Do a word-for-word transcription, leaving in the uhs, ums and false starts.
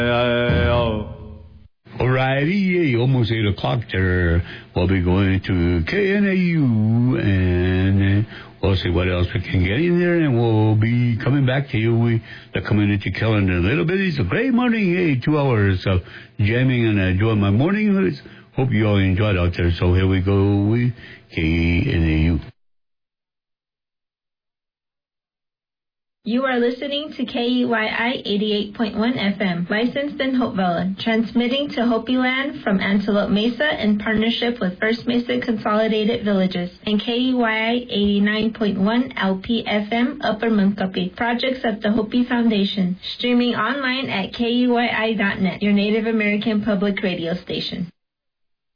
Alrighty, almost eight o'clock there. We'll be going to K N A U, and uh, we'll see what else we can get in there, and we'll be coming back to you with the community calendar in a little bit. It's a great morning, hey, two hours of jamming and uh, doing my morning. Hope you all enjoyed out there. So here we go with K N A U. You are listening to K E Y I eighty-eight point one F M, licensed in Hopevilla, transmitting to Hopi Land from Antelope Mesa in partnership with First Mesa Consolidated Villages, and K E Y I eighty-nine point one L P F M, Upper Munkapi, projects of the Hopi Foundation, streaming online at K E Y I dot net, your Native American public radio station.